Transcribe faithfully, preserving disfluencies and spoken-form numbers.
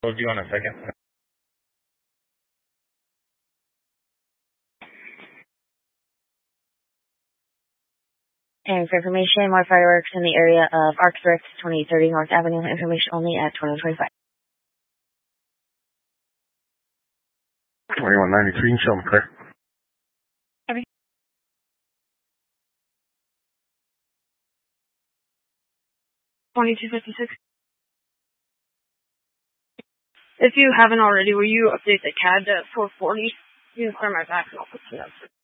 Hold you on a second. And for information, more fireworks in the area of Arcturus, twenty thirty North Avenue. Information only at twenty twenty-five. twenty-one ninety-three, show me clear. twenty-two fifty-six. If you haven't already, will you update the C A D to four forty? You can clear my back and I'll put some notes.